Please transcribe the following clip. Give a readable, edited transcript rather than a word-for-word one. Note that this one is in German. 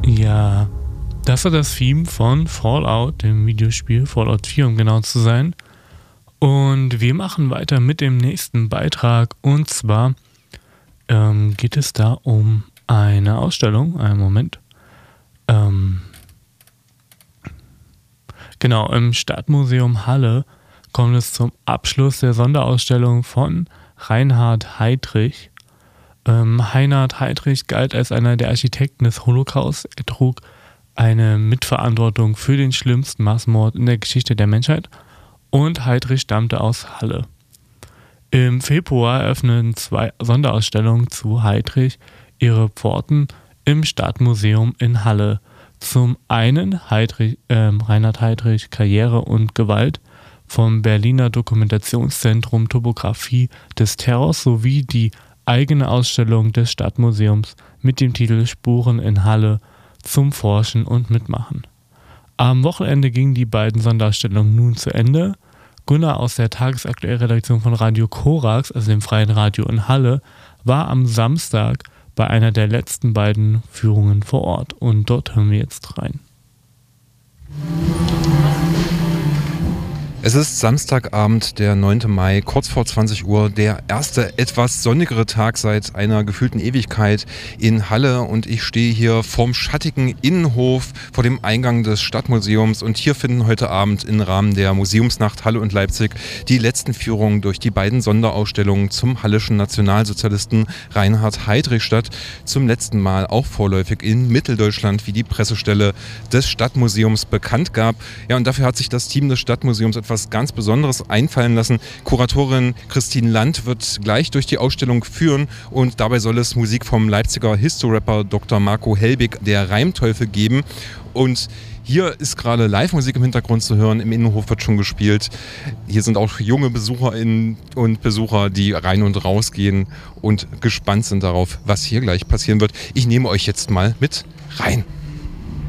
Ja, das war das Theme von Fallout, dem Videospiel Fallout 4, um genau zu sein. Und wir machen weiter mit dem nächsten Beitrag. Und zwar geht es da um eine Ausstellung. Einen Moment. Genau, im Stadtmuseum Halle kommt es zum Abschluss der Sonderausstellung von Reinhard Heydrich. Reinhard Heydrich galt als einer der Architekten des Holocaust. Er trug eine Mitverantwortung für den schlimmsten Massenmord in der Geschichte der Menschheit und Heydrich stammte aus Halle. Im Februar eröffneten 2 Sonderausstellungen zu Heydrich ihre Pforten im Stadtmuseum in Halle. Zum einen Reinhard Heydrich Karriere und Gewalt vom Berliner Dokumentationszentrum Topographie des Terrors sowie die eigene Ausstellung des Stadtmuseums mit dem Titel Spuren in Halle zum Forschen und Mitmachen. Am Wochenende gingen die beiden Sonderausstellungen nun zu Ende. Gunnar aus der Tagesaktuell-Redaktion von Radio Korax, also dem Freien Radio in Halle, war am Samstag bei einer der letzten beiden Führungen vor Ort. Und dort hören wir jetzt rein. Es ist Samstagabend, der 9. Mai, kurz vor 20 Uhr, der erste etwas sonnigere Tag seit einer gefühlten Ewigkeit in Halle und ich stehe hier vorm schattigen Innenhof vor dem Eingang des Stadtmuseums und hier finden heute Abend im Rahmen der Museumsnacht Halle und Leipzig die letzten Führungen durch die beiden Sonderausstellungen zum hallischen Nationalsozialisten Reinhard Heydrich statt. Zum letzten Mal auch vorläufig in Mitteldeutschland, wie die Pressestelle des Stadtmuseums bekannt gab. Ja, und dafür hat sich das Team des Stadtmuseums etwas ganz Besonderes einfallen lassen. Kuratorin Christine Land wird gleich durch die Ausstellung führen und dabei soll es Musik vom Leipziger Histo-Rapper Dr. Marco Helbig, der Reimteufel, geben. Und hier ist gerade Live-Musik im Hintergrund zu hören, im Innenhof wird schon gespielt. Hier sind auch junge Besucherinnen und Besucher, die rein und raus gehen und gespannt sind darauf, was hier gleich passieren wird. Ich nehme euch jetzt mal mit rein.